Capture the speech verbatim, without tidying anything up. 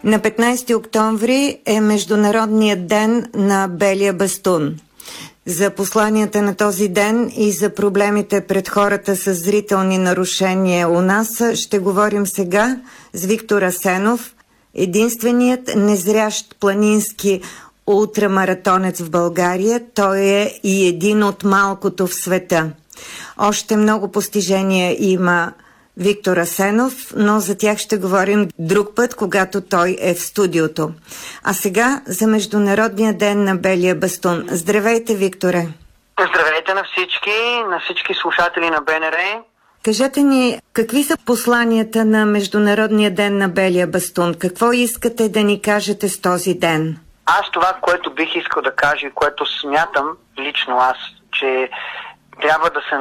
На петнайсети октомври е Международният ден на белия бастун. За посланията на този ден и за проблемите пред хората с зрителни нарушения у нас ще говорим сега с Виктор Асенов, единственият незрящ планински ултрамаратонец в България. Той е и един от малкото в света. Още много постижения има Виктор Асенов, но за тях ще говорим друг път, когато той е в студиото. А сега за Международния ден на белия бастун. Здравейте, Викторе! Здравейте на всички, на всички слушатели на БНР. Кажете ни, какви са посланията на Международния ден на белия бастун? Какво искате да ни кажете с този ден? Аз това, което бих искал да кажа и което смятам лично аз, че трябва да се